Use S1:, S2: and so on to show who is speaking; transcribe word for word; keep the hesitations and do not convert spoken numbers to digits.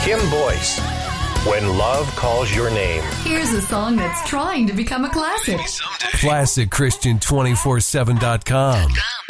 S1: Kim Boyce, When Love Calls Your Name.
S2: Here's a song that's trying to become a classic.
S3: Classic Christian two four seven dot com.